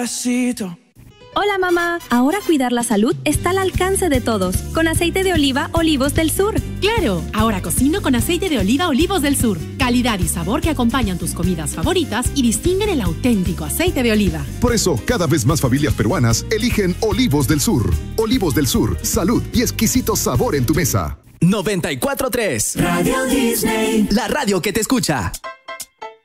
Hola mamá, ahora cuidar la salud está al alcance de todos, con aceite de oliva Olivos del Sur. ¡Claro! Ahora cocino con aceite de oliva Olivos del Sur. Calidad y sabor que acompañan tus comidas favoritas y distinguen el auténtico aceite de oliva. Por eso, cada vez más familias peruanas eligen Olivos del Sur. Olivos del Sur, salud y exquisito sabor en tu mesa. 94.3 Radio Disney, la radio que te escucha.